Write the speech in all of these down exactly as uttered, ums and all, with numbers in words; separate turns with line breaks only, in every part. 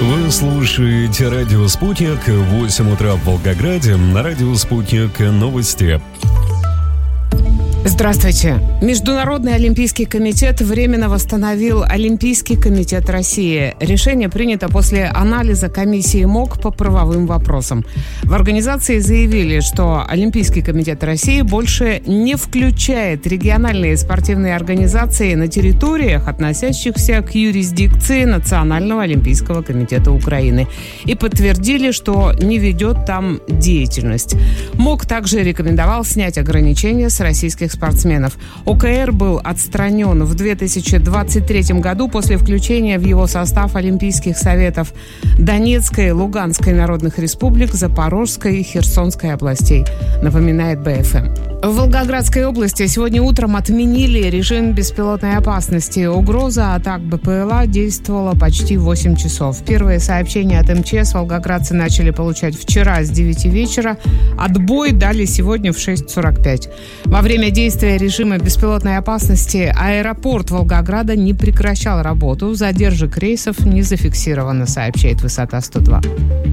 Вы слушаете радио «Спутник», восемь утра в Волгограде, на радио «Спутник» новости.
Здравствуйте. Международный олимпийский комитет временно восстановил Олимпийский комитет России. Решение принято после анализа комиссии МОК по правовым вопросам. В организации заявили, что Олимпийский комитет России больше не включает региональные спортивные организации на территориях, относящихся к юрисдикции Национального олимпийского комитета Украины, и подтвердили, что не ведет там деятельность. МОК также рекомендовал снять ограничения с российских спортсменов. ОКР был отстранен в две тысячи двадцать третьем году после включения в его состав Олимпийских советов Донецкой, Луганской народных республик, Запорожской и Херсонской областей, напоминает Бэ Эф Эм. В Волгоградской области сегодня утром отменили режим беспилотной опасности. Угроза атак Бэ Пэ Эл А действовала почти восемь часов. Первые сообщения от эм че эс волгоградцы начали получать вчера с девяти вечера. Отбой дали сегодня в шесть сорок пять. Во время действия режима беспилотной опасности аэропорт Волгограда не прекращал работу. Задержек рейсов не зафиксировано, сообщает Высота сто два.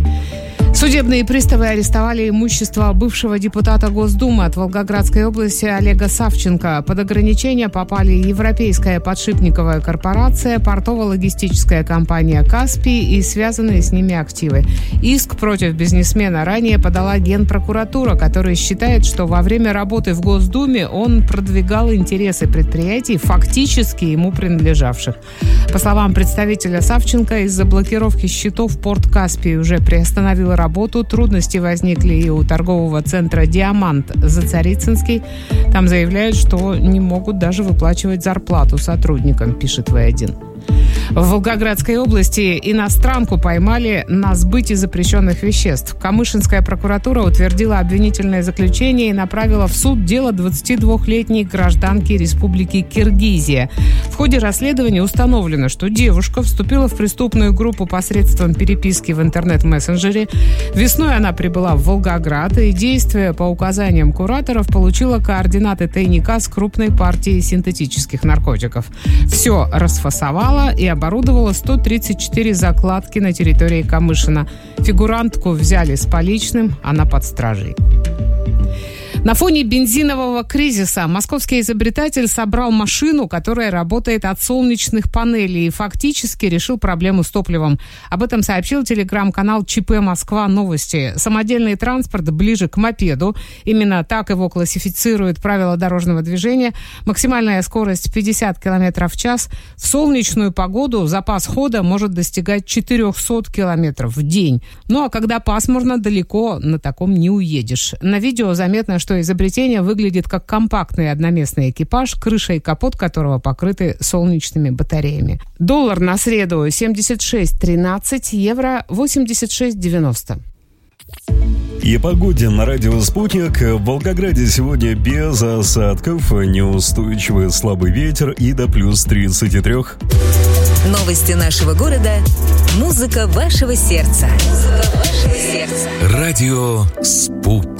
Судебные приставы арестовали имущество бывшего депутата Госдумы от Волгоградской области Олега Савченко. Под ограничения попали Европейская подшипниковая корпорация, портово-логистическая компания «Каспий» и связанные с ними активы. Иск против бизнесмена ранее подала Генпрокуратура, которая считает, что во время работы в Госдуме он продвигал интересы предприятий, фактически ему принадлежавших. По словам представителя Савченко, из-за блокировки счетов порт «Каспий» уже приостановил работу. Работу. Трудности возникли и у торгового центра «Диамант» Зацарицынский. Там заявляют, что не могут даже выплачивать зарплату сотрудникам, пишет Вэ один. В Волгоградской области иностранку поймали на сбытии запрещенных веществ. Камышинская прокуратура утвердила обвинительное заключение и направила в суд дело двадцатидвухлетней гражданки Республики Киргизия. В ходе расследования установлено, что девушка вступила в преступную группу посредством переписки в интернет-мессенджере. Весной она прибыла в Волгоград и, действуя по указаниям кураторов, получила координаты тайника с крупной партией синтетических наркотиков. Все расфасовала и оборудовала сто тридцать четыре закладки на территории Камышина. Фигурантку взяли с поличным, она под стражей. На фоне бензинового кризиса московский изобретатель собрал машину, которая работает от солнечных панелей, и фактически решил проблему с топливом. Об этом сообщил телеграм-канал Че Пэ Москва Новости. Самодельный транспорт ближе к мопеду. Именно так его классифицируют правила дорожного движения. Максимальная скорость пятьдесят километров в час. В солнечную погоду запас хода может достигать четыреста километров в день. Ну а когда пасмурно, далеко на таком не уедешь. На видео заметно, что изобретение выглядит как компактный одноместный экипаж, крыша и капот которого покрыты солнечными батареями. Доллар на среду семьдесят шесть тринадцать, евро восемьдесят шесть девяносто.
И о погоде на радио «Спутник». В Волгограде сегодня без осадков, неустойчивый слабый ветер и до плюс тридцати трёх.
Новости нашего города. Музыка вашего сердца. Музыка вашего сердца.
Радио «Спутник».